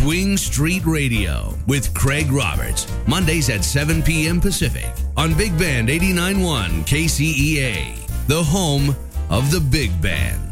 Swing Street Radio with Craig Roberts. Mondays at 7 p.m. Pacific on Big Band 89.1 KCEA, the home of the big band.